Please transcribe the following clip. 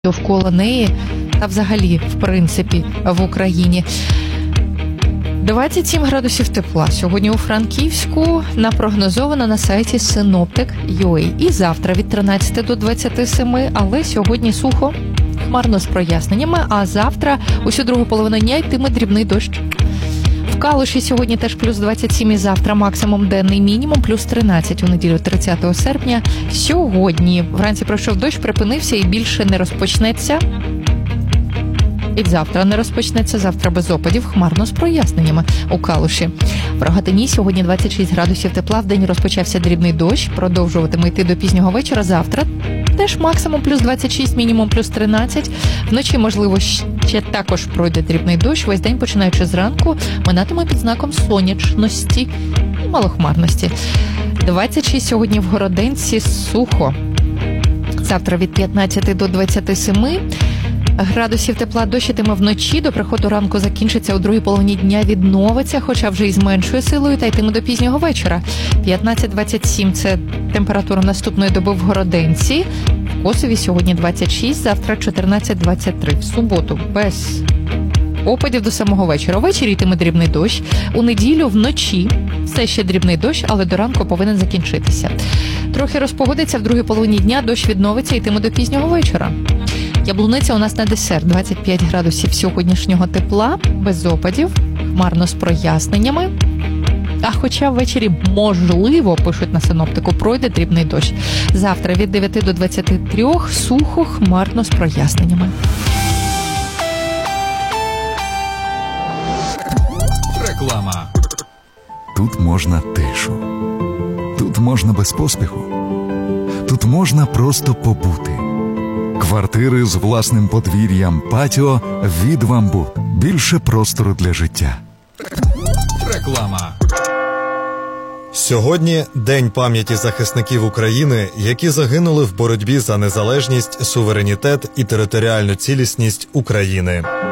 довкола неї та взагалі, в принципі, в Україні. 27 градусів тепла сьогодні у Франківську напрогнозовано на сайті Synoptic.ua. І завтра від 13 до 27, але сьогодні сухо, хмарно з проясненнями, а завтра усю другу половину дня йтиме дрібний дощ. В Калуші сьогодні теж плюс 27 і завтра максимум денний, мінімум плюс 13 у неділю 30 серпня. Сьогодні вранці пройшов дощ, припинився і більше не розпочнеться. І завтра не розпочнеться, завтра без опадів, хмарно з проясненнями у Калуші. В Рогатині сьогодні 26 градусів тепла, вдень розпочався дрібний дощ, продовжуватиме йти до пізнього вечора. Завтра теж максимум плюс 26, мінімум плюс 13. Вночі, можливо, ще також пройде дрібний дощ. Весь день, починаючи зранку, минатиме під знаком сонячності і малохмарності. 26 сьогодні в Городенці, сухо. Завтра від 15 до 27 градусів тепла, дощитиме вночі, до приходу ранку закінчиться, у другій половині дня відновиться, хоча вже і з меншою силою, та йтиме до пізнього вечора. 15-27 – це температура наступної доби в Городенці. В Косові сьогодні 26, завтра 14-23. В суботу без опадів до самого вечора. Ввечері йтиме дрібний дощ. У неділю вночі все ще дрібний дощ, але до ранку повинен закінчитися. Трохи розпогодиться, в другій половині дня дощ відновиться, йтиме до пізнього вечора. Яблуниця у нас на десерт. 25 градусів сьогоднішнього тепла, без опадів, хмарно з проясненнями. А хоча ввечері, можливо, пишуть на синоптику, пройде дрібний дощ. Завтра від 9 до 23 сухо, хмарно з проясненнями. Реклама. Тут можна тишу. Тут можна без поспіху. Тут можна просто побути. Квартири з власним подвір'ям, патіо від «Вамбут». Більше простору для життя. Реклама. Сьогодні День пам'яті захисників України, які загинули в боротьбі за незалежність, суверенітет і територіальну цілісність України.